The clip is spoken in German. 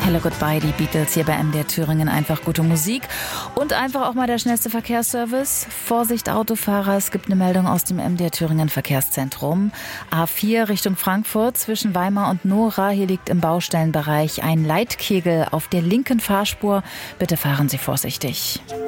Hello Goodbye, die Beatles hier bei MDR Thüringen. Einfach gute Musik und einfach auch mal der schnellste Verkehrsservice. Vorsicht Autofahrer, es gibt eine Meldung aus dem MDR Thüringen Verkehrszentrum. A4 Richtung Frankfurt zwischen Weimar und Nora. Hier liegt im Baustellenbereich ein Leitkegel auf der linken Fahrspur. Bitte fahren Sie vorsichtig.